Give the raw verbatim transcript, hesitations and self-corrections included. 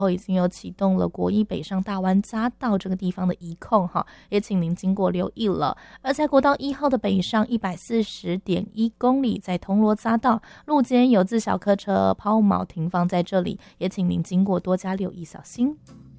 后已经有启动了国一北上大湾匝道这个地方的移控哈，也请您经过留意了。而在国道一号的北上一百四十点一公里，在铜锣匝道路肩有自小客车抛锚停放在这里，也请您经过多加留意小心。